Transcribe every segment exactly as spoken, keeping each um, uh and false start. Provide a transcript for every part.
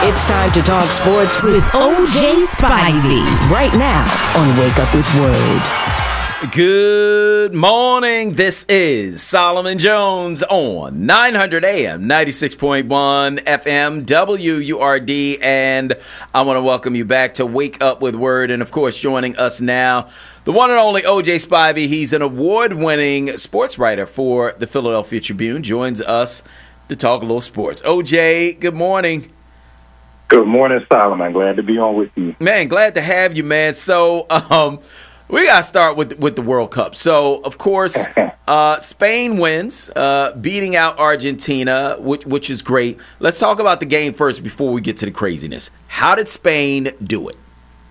It's time to talk sports with O J Spivey right now on Wake Up with Word. Good morning. This is Solomon Jones on nine hundred A M, ninety-six point one F M, W U R D, and I want to welcome you back to Wake Up with Word. And, of course, joining us now, the one and only O J Spivey. He's an award-winning sports writer for the Philadelphia Tribune, joins us to talk a little sports. O J, good morning. Good morning, Solomon. Glad to be on with you. Man, glad to have you, man. So, um, we got to start with with the World Cup. So, of course, uh, Spain wins, uh, beating out Argentina, which, which is great. Let's talk about the game first before we get to the craziness. How did Spain do it?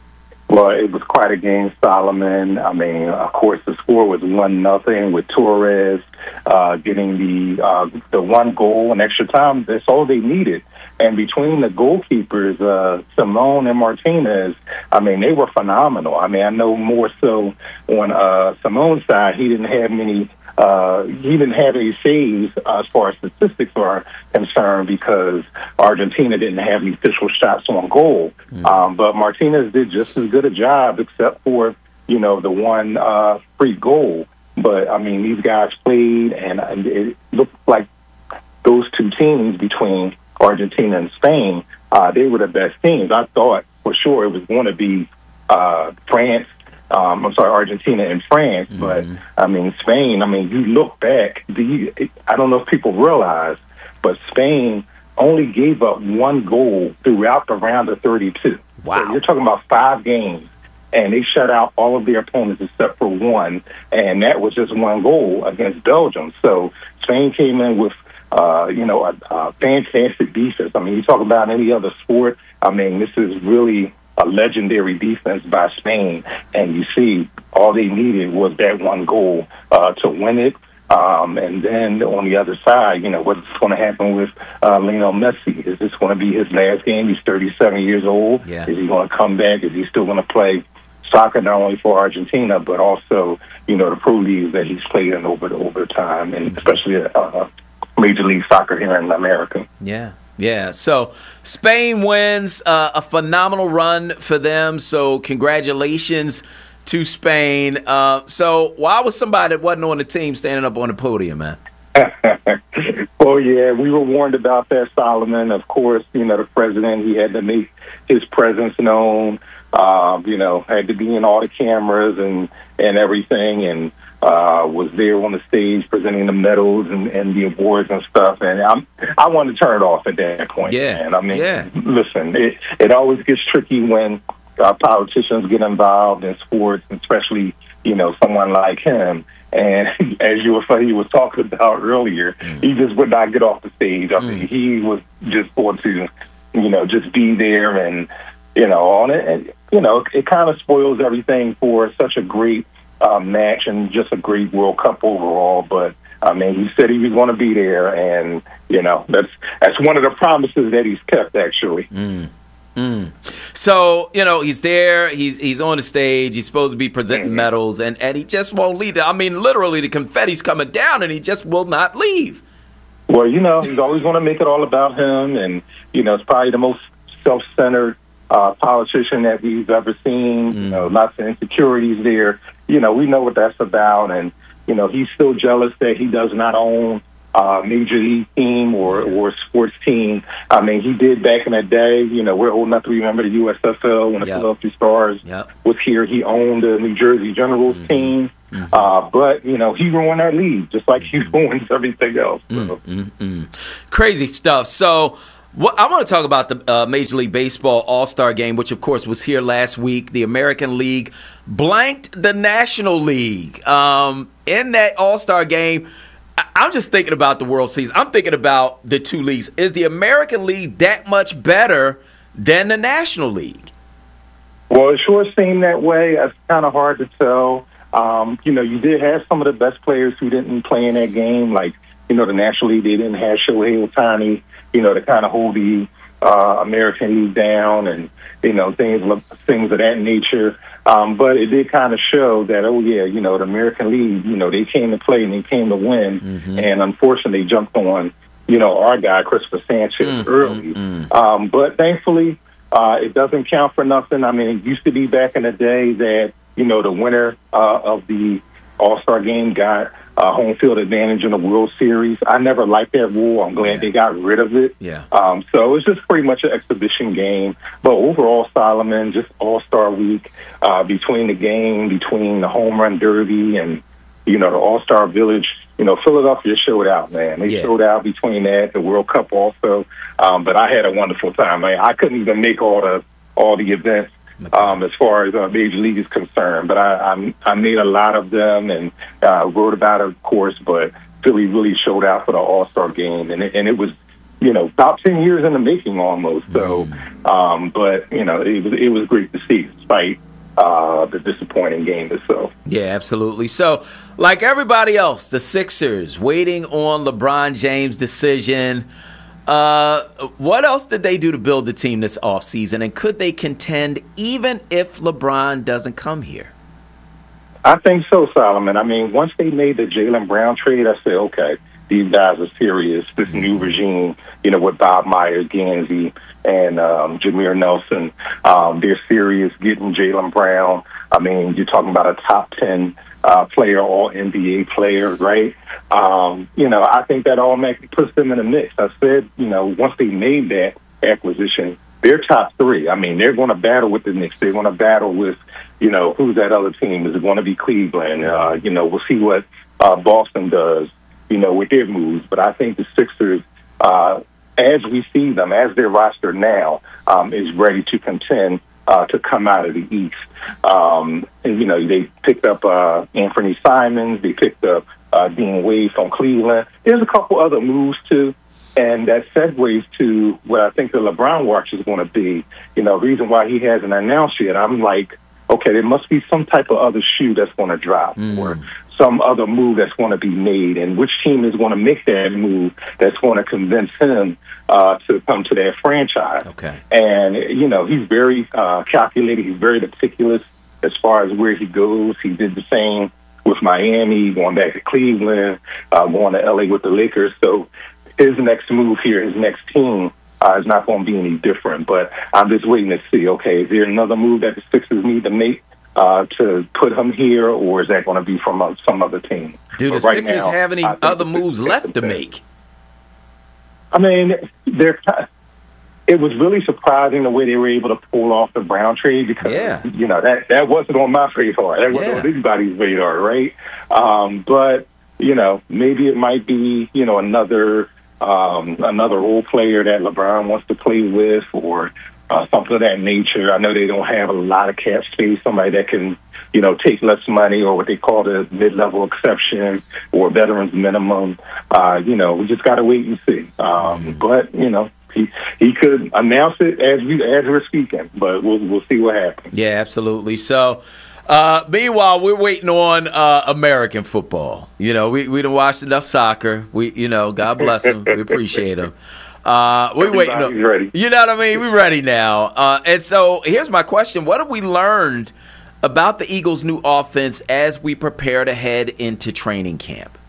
Well, it was quite a game, Solomon. I mean, of course, the score was one nothing with Torres uh, getting the uh, the one goal in extra time. That's all they needed. And between the goalkeepers, uh, Simone and Martinez, I mean, they were phenomenal. I mean, I know more so on uh, Simone's side, he didn't have many, uh, he didn't have any saves uh, as far as statistics are concerned because Argentina didn't have any official shots on goal. Mm. Um, but Martinez did just as good a job, except for, you know, the one uh, free goal. But, I mean, these guys played, and, and it looked like those two teams between Argentina and Spain, uh, they were the best teams. I thought for sure it was going to be uh, France, um, I'm sorry, Argentina and France. Mm-hmm. But, I mean, Spain, I mean, you look back, do you, I don't know if people realize, but Spain only gave up one goal throughout the round of thirty-two. Wow. So you're talking about five games, and they shut out all of their opponents except for one, and that was just one goal against Belgium. So Spain came in with Uh, you know, a, a fantastic defense. I mean, you talk about any other sport. I mean, this is really a legendary defense by Spain. And you see, all they needed was that one goal uh, to win it. Um, and then on the other side, you know, what's going to happen with uh, Lionel Messi? Is this going to be his last game? He's thirty-seven years old. Yeah. Is he going to come back? Is he still going to play soccer not only for Argentina, but also, you know, the pro leagues that he's played in over, over time, and especially uh, Major League Soccer here in America. Yeah, yeah. So Spain wins, uh, a phenomenal run for them. So congratulations to Spain. Uh, so why was somebody that wasn't on the team standing up on the podium, man? Well, yeah, we were warned about that, Solomon. Of course, you know, the president, he had to make his presence known. Uh, you know, had to be in all the cameras and, and everything, and uh, was there on the stage presenting the medals and, and the awards and stuff. And I'm, I wanted to turn it off at that point. Yeah. And I mean, yeah. listen, it, it always gets tricky when uh, politicians get involved in sports, especially, you know, someone like him. And as you were he was talking about earlier, mm. he just would not get off the stage. I mean, mm. he was just going to, you know, just be there and, you know, on it. And, you know, it kind of spoils everything for such a great uh, match and just a great World Cup overall. But, I mean, he said he was going to be there. And, you know, that's that's one of the promises that he's kept, actually. Mm. Mm. So, you know, he's there, he's he's on the stage, he's supposed to be presenting mm-hmm. medals, and, and he just won't leave. I mean, literally, the confetti's coming down, and he just will not leave. Well, you know, he's always going to make it all about him, and, you know, it's probably the most self-centered uh, politician that we've ever seen. Mm. You know, lots of insecurities there. You know, we know what that's about, and, you know, he's still jealous that he does not own Uh, major league team or, or sports team. I mean, he did back in the day. You know, we're old enough to remember the U S F L when the yep. Philadelphia Stars yep. was here. He owned the New Jersey Generals mm-hmm. team. Mm-hmm. Uh, but, you know, he ruined our league just like he ruins everything else. So. Mm-hmm. Crazy stuff. So what, I want to talk about the uh, Major League Baseball All-Star Game, which, of course, was here last week. The American League blanked the National League. Um, in that All-Star Game, I'm just thinking about the World Series. I'm thinking about the two leagues. Is the American League that much better than the National League? Well, it sure seemed that way. It's kind of hard to tell. Um, you know, you did have some of the best players who didn't play in that game. Like, you know, the National League, they didn't have Shohei Ohtani, you know, to kind of hold the uh, American League down and, you know, things, things of that nature. Um, but it did kind of show that, oh, yeah, you know, the American League, you know, they came to play and they came to win. Mm-hmm. And unfortunately, they jumped on you know, our guy, Christopher Sanchez, mm, early. Mm, mm. Um, but thankfully, uh, it doesn't count for nothing. I mean, it used to be back in the day that, you know, the winner uh, of the All-Star game got uh, home field advantage in the World Series. I never liked that rule. I'm glad Yeah. they got rid of it. Yeah. Um, so it's just pretty much an exhibition game. But overall, Solomon, just All-Star week, uh, between the game, between the home run derby and, you know, the All-Star Village, you know, Philadelphia showed out, man. They Yeah. showed out between that, the World Cup also. Um, but I had a wonderful time. I, I couldn't even make all the all the events um, as far as uh, Major League is concerned. But I, I, I made a lot of them and uh, wrote about it, of course. But Philly really showed out for the All-Star game. And it, and it was, you know, about ten years in the making almost. So, um, but, you know, it was, it was great to see, despite Uh, the disappointing game itself. Yeah, absolutely. So, like everybody else, the Sixers waiting on LeBron James' decision. Uh, what else did they do to build the team this offseason, and could they contend even if LeBron doesn't come here? I think so, Solomon. I mean, once they made the Jaylen Brown trade, I said, okay, these guys are serious. This new regime, you know, with Bob Myers, Gansey, and um, Jameer Nelson, um, they're serious getting Jaylen Brown. I mean, you're talking about a top ten uh, player, all N B A player, right? Um, you know, I think that automatically puts them in the mix. I said, you know, once they made that acquisition, they're top three. I mean, they're going to battle with the Knicks. They're going to battle with, you know, who's that other team? Is it going to be Cleveland? Uh, you know, we'll see what uh, Boston does, you know, with their moves. But I think the Sixers, uh, as we see them, as their roster now, um, is ready to contend uh, to come out of the East. Um, and, you know, they picked up uh, Anthony Simons. They picked up uh, Dean Wade from Cleveland. There's a couple other moves, too. And that segues to what I think the LeBron watch is going to be. You know, the reason why he hasn't announced yet, I'm like, okay, there must be some type of other shoe that's going to drop mm. or some other move that's going to be made. And which team is going to make that move that's going to convince him uh, to come to that franchise? Okay. And, you know, he's very uh, calculated. He's very meticulous as far as where he goes. He did the same with Miami, going back to Cleveland, uh, going to L A with the Lakers. So his next move here, his next team, uh, is not going to be any different. But I'm just waiting to see, okay, is there another move that the Sixers need to make uh, to put him here, or is that going to be from uh, some other team? Do the right Sixers now, have any other moves left to make? I mean, they're, it was really surprising the way they were able to pull off the Brown trade because, yeah. you know, that, that wasn't on my radar. That wasn't yeah. on anybody's radar, right? Um, but, you know, maybe it might be, you know, another um, another role player that LeBron wants to play with or uh, something of that nature. I know they don't have a lot of cap space, somebody that can, you know, take less money or what they call the mid-level exception or veterans minimum. Uh, you know, we just got to wait and see. Um, mm. But, you know, He, he could announce it as we as we're speaking, but we'll we'll see what happens. Yeah, absolutely. So, uh, meanwhile, we're waiting on uh, American football. You know, we we done watched enough soccer. We, you know, God bless them. We appreciate them. Uh, we're waiting. On, ready. You know what I mean? We're ready now. Uh, and so, here's my question: what have we learned about the Eagles' new offense as we prepare to head into training camp?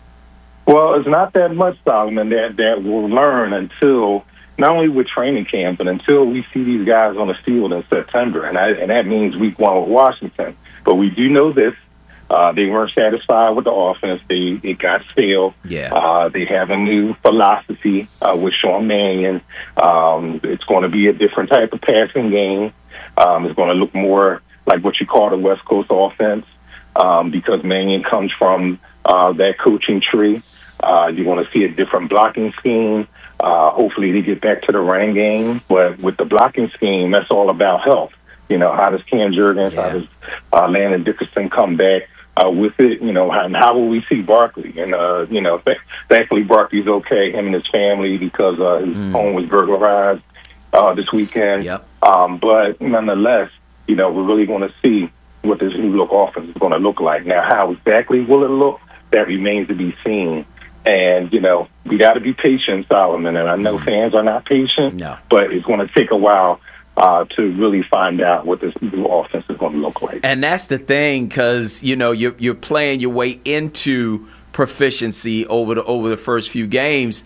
Well, it's not that much, Solomon, that that we'll learn until. Not only with training camp, but until we see these guys on the field in September, and, I, and that means week one with Washington. But we do know this. Uh, they weren't satisfied with the offense. They it got stale. Yeah. Uh, they have a new philosophy uh, with Sean Mannion. Um, it's going to be a different type of passing game. Um, it's going to look more like what you call the West Coast offense um, because Mannion comes from uh, that coaching tree. Uh, you're going to see a different blocking scheme. Uh, hopefully they get back to the running game. But with the blocking scheme, that's all about health. You know, how does Cam Jurgens, yeah. how does uh, Landon Dickerson come back uh, with it? You know, how, and how will we see Barkley? And, uh, you know, th- thankfully Barkley's okay, him and his family, because uh, his mm. home was burglarized uh, this weekend. Yep. Um, but nonetheless, you know, we're really going to see what this new look offense is going to look like. Now, how exactly will it look? That remains to be seen. And, you know, we got to be patient, Solomon. And I know mm. fans are not patient, no. but it's going to take a while uh, to really find out what this new offense is going to look like. And that's the thing, because, you know, you're, you're playing your way into proficiency over the over the first few games.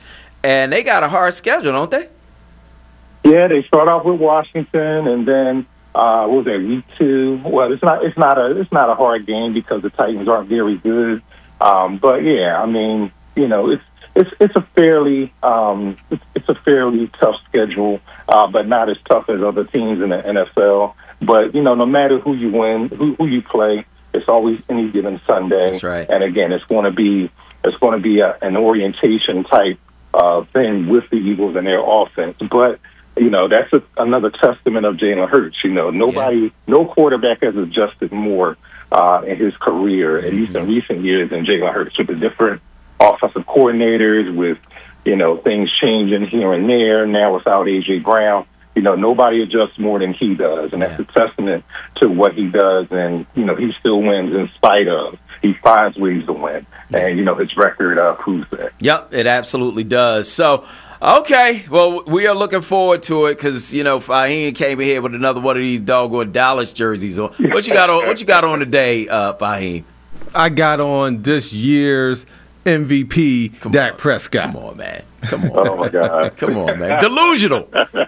and they got a hard schedule, don't they? Yeah, they start off with Washington, and then uh, what was that, week two? Well, it's not it's not a it's not a hard game because the Titans aren't very good. Um, but yeah, I mean, you know, it's it's it's a fairly um, it's, it's a fairly tough schedule, uh, but not as tough as other teams in the N F L. But you know, no matter who you win, who, who you play, it's always any given Sunday. That's right. And again, it's going to be it's going to be a, an orientation type uh, thing with the Eagles and their offense. But you know, that's a, another testament of Jalen Hurts. You know, nobody, yeah. no quarterback has adjusted more uh, in his career, mm-hmm. at least in recent years, than Jalen Hurts, with the different offensive coordinators, with, you know, things changing here and there. Now without A J Brown, you know, nobody adjusts more than he does. And that's yeah. a testament to what he does. And, you know, he still wins in spite of. He finds ways to win. And, you know, his record uh, proves that. Yep, it absolutely does. So, okay, well, we are looking forward to it because, you know, Fahim came in here with another one of these doggone Dallas jerseys on. What you got on, what you got on today, uh, Fahim? I got on this year's M V P, Come Dak on. Prescott. Come on, man. Come on. Oh, my God. Come on, man. Delusional.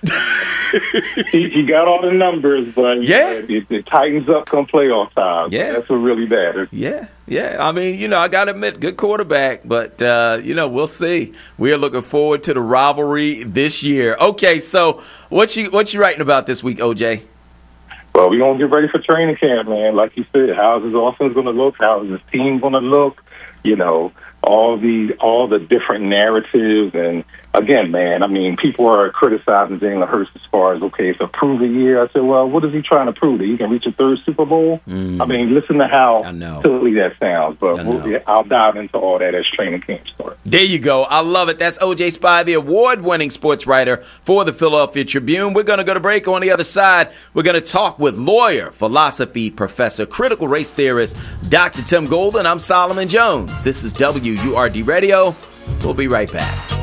he, he got all the numbers, but yeah, it, it, it tightens up come playoff time. Yeah. That's what really matters. Yeah, yeah. I mean, you know, I got to admit, good quarterback, but, uh, you know, we'll see. We are looking forward to the rivalry this year. Okay, so what you what you writing about this week, O J? Well, we're going to get ready for training camp, man. Like you said, how's his offense going to look? How's his team going to look? You know, all the all the different narratives. And, again, man, I mean, people are criticizing Jalen Hurts as far as, okay, it's a prove a year. I said, well, what is he trying to prove? That he can reach a third Super Bowl? Mm. I mean, listen to how silly that sounds. But we'll, I'll dive into all that as training camp starts. There you go. I love it. That's O J Spivey, award-winning sports writer for the Philadelphia Tribune. We're going to go to break. On the other side, we're going to talk with lawyer, philosophy professor, critical race theorist, Doctor Tim Golden. I'm Solomon Jones. This is W U R D Radio. We'll be right back.